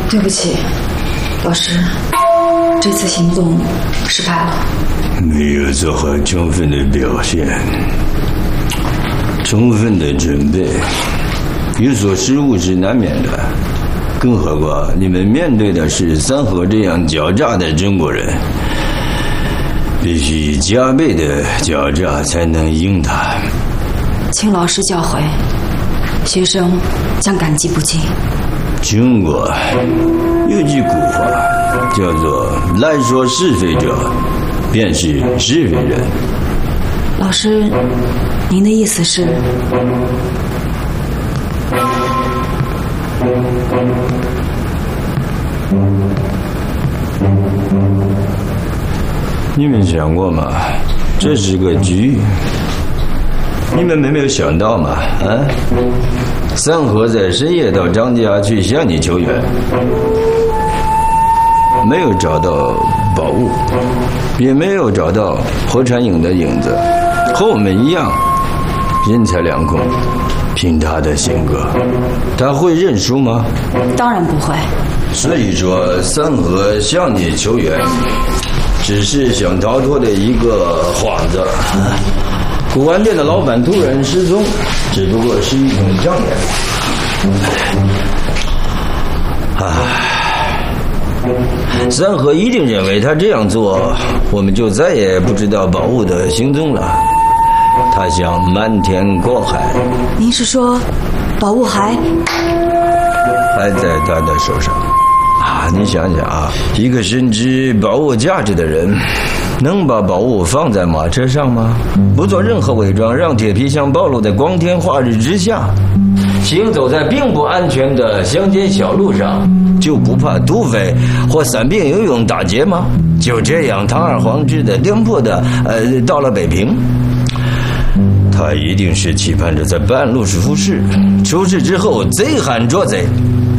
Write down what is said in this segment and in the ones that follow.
对不起，老师，这次行动失败了。 没有做好充分的表现，充分的准备，有所失误是难免的。更何况你们面对的是三河这样狡诈的中国人，必须加倍的狡诈才能赢他。 请老师教诲，学生将感激不尽。 中国有句古话叫做“来说是非者，便是是非人”。 老师，您的意思是？ 你们想过吗？这是个局。你们没有想到吗？三河在深夜到张家去向你求援，没有找到宝物，也没有找到何传颖的影子，和我们一样人财两空。凭他的性格，他会认输吗？ 当然不会。 所以说，三河向你求援，只是想逃脱的一个幌子。古玩店的老板突然失踪，只不过是一种障眼。三河一定认为他这样做，我们就再也不知道宝物的行踪了。他想瞒天过海。 您是说，宝物还在他的手上？你想想一个深知宝物价值的人，能把宝物放在马车上吗？不做任何伪装，让铁皮箱暴露在光天化日之下，行走在并不安全的乡间小路上，就不怕土匪或散兵游勇打劫吗？就这样堂而皇之的颠簸的到了北平。他一定是期盼着在半路出事，出事之后贼喊捉贼。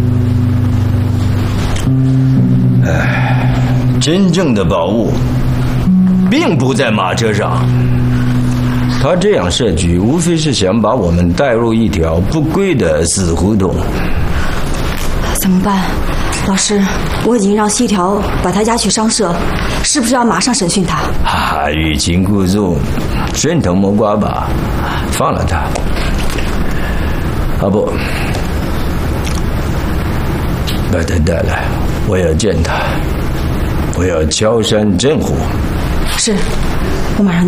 真正的宝物并不在马车上。他这样设局，无非是想把我们带入一条不归的死胡同。 怎么办？老师，我已经让西条把他押去商社，是不是要马上审讯他？ 欲擒故纵，顺藤摸瓜吧，放了他。不，把他带来，我要见他，我要敲山震虎。 是，我马上。